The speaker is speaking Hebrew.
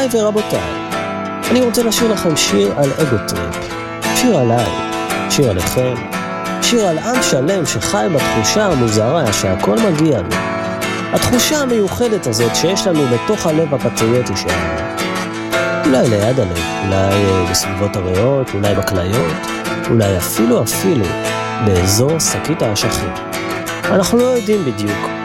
גבירותיי ורבותיי, אני רוצה לשיר לכם שיר על אגו טריפ, שיר עליי, שיר עליכם, שיר על עם שלם שחי בתחושה המוזרה שהכל מגיע לו. התחושה המיוחדת הזאת שיש לנו בתוך הלב הפטריוטי שלנו. אולי ליד הלב, אולי בסביבות הריאות, אולי בכליות, אולי אפילו באזור שקית האשכים. אנחנו לא יודעים בדיוק,